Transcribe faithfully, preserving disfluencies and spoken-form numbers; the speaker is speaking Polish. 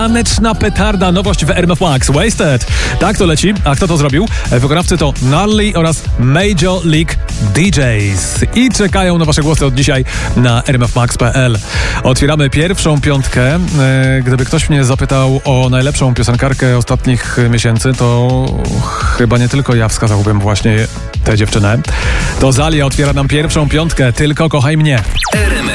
Taneczna petarda, nowość w R M F Max, Wasted. Tak to leci. A kto to zrobił? Wykonawcy to Gnarly oraz Major League D Js. I czekają na wasze głosy od dzisiaj na r m f max kropka p l. Otwieramy pierwszą piątkę. Gdyby ktoś mnie zapytał o najlepszą piosenkarkę ostatnich miesięcy, to chyba nie tylko ja wskazałbym właśnie tę dziewczynę. To Zalia otwiera nam pierwszą piątkę. Tylko kochaj mnie.